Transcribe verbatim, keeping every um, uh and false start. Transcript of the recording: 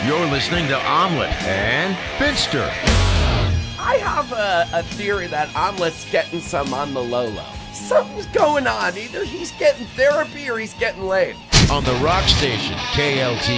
You're listening to Omelet and Finster. I have a, a theory that Omelet's getting some on the low-low. Something's going on. Either he's getting therapy or he's getting laid. On the rock station, K L T